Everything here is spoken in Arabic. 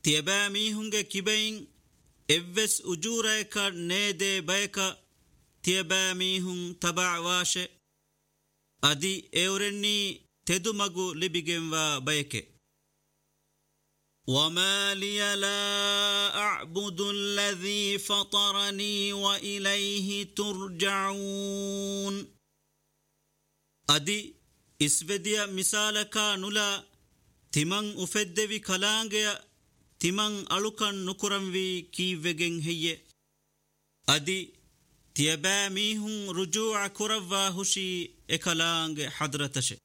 තියබෑ මීහුන්ගේ කිබයින් එව්වෙස් උජූරයක නේදේ බයක තියබෑ මීහුන් තබාවාශෙ අදි එවරෙන්නී තෙදුමගු ලිබිගෙන්වා බයකෙ وما لي لا أعبد الذي فطرني وإليه ترجعون أدي إسفديا مثالك نلا تمن أفدوي كلانجيا تمن ألوكن نكرموي كيفجن هي أدي تيباميهم رجوع كروا هشي إكلانج حضرتش